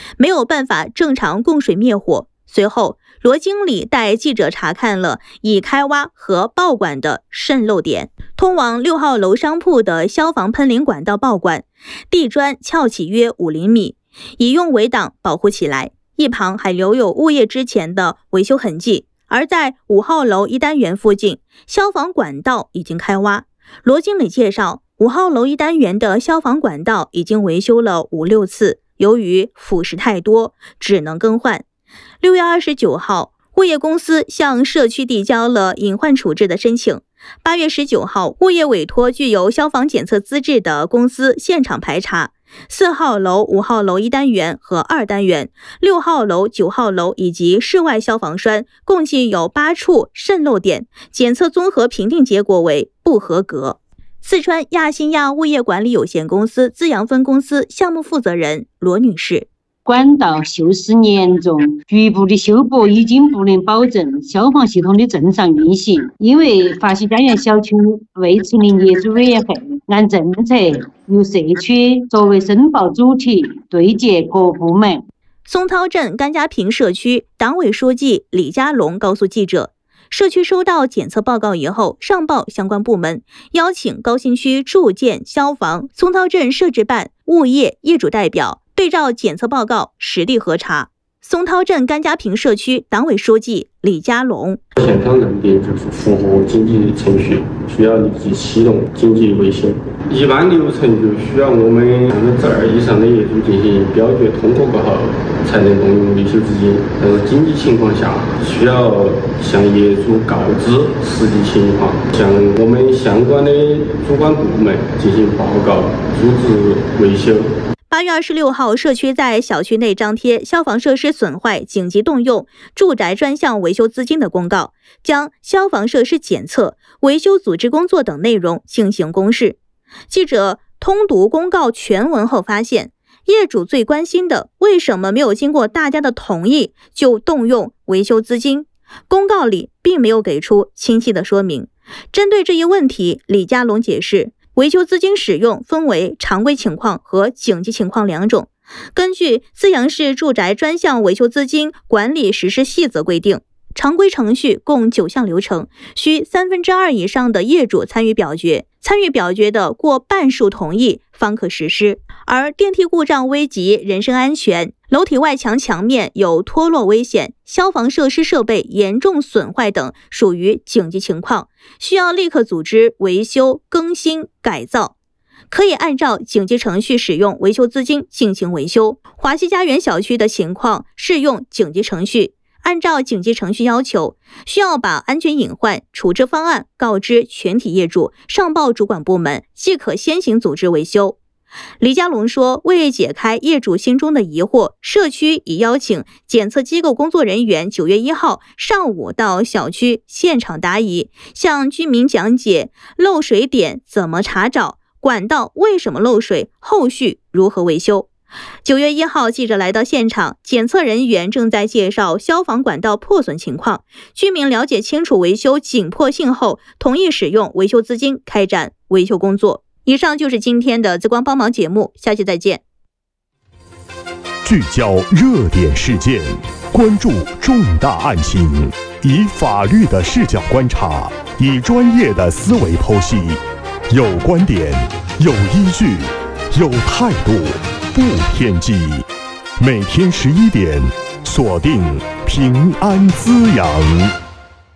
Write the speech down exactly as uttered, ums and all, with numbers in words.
没有办法正常供水灭火。随后，罗经理带记者查看了已开挖和爆管的渗漏点。通往六号楼商铺的消防喷淋管道爆管，地砖翘起约五厘米，已用围挡保护起来，一旁还留有物业之前的维修痕迹。而在五号楼一单元附近，消防管道已经开挖。罗经理介绍，五号楼一单元的消防管道已经维修了五六次，由于腐蚀太多，只能更换。六月二十九号，物业公司向社区递交了隐患处置的申请。八月十九号，物业委托具有消防检测资质的公司现场排查四号楼、五号楼一单元和二单元、六号楼、九号楼以及室外消防栓，共计有八处渗漏点，检测综合评定结果为不合格。四川亚新亚物业管理有限公司资阳分公司项目负责人罗女士。 管道锈蚀严重，局部的修补已经不能保证消防系统的正常运行。因为华西家园小区未成立业主委员会，按政策由社区作为申报主体对接各部门。 松涛镇甘家坪社区党委书记李家龙告诉记者，社区收到检测报告以后，上报相关部门，邀请高新区住建、消防、松涛镇设置办、物业、业主代表对照检测报告实地核查。松涛镇甘家坪社区党委书记李家龙： 现场认定就是符合紧急程序，需要立即启动紧急维修。一般流程就需要我们百分之二以上的业主进行表决通过过后，才能动用维修资金。但是紧急情况下，需要向业主告知实际情况，向我们相关的主管部门进行报告，组织维修。 八月二十六号，社区在小区内张贴消防设施损坏紧急动用住宅专项维修资金的公告，将消防设施检测、维修组织工作等内容进行公示。记者通读公告全文后发现，业主最关心的为什么没有经过大家的同意就动用维修资金？公告里并没有给出清晰的说明。针对这一问题，李家龙解释，维修资金使用分为常规情况和紧急情况两种。根据资阳市住宅专项维修资金管理实施细则规定，常规程序共九项流程，需三分之二以上的业主参与表决，参与表决的过半数同意方可实施。而电梯故障危及人身安全，楼体外墙墙面有脱落危险，消防设施设备严重损坏等属于紧急情况，需要立刻组织维修、更新、改造，可以按照紧急程序使用维修资金进行维修。华西家园小区的情况适用紧急程序，按照紧急程序要求，需要把安全隐患处置方案告知全体业主，上报主管部门，即可先行组织维修。李家龙说，为解开业主心中的疑惑，社区已邀请检测机构工作人员九月一号上午到小区现场答疑，向居民讲解漏水点怎么查找，管道为什么漏水，后续如何维修。九月一号，记者来到现场，检测人员正在介绍消防管道破损情况，居民了解清楚维修紧迫性后，同意使用维修资金开展维修工作。以上就是今天的紫光帮忙节目，下期再见。 聚焦热点事件，关注重大案情，以法律的视角观察，以专业的思维剖析，有观点，有依据，有态度，不偏激。每天十一点，锁定平安滋养。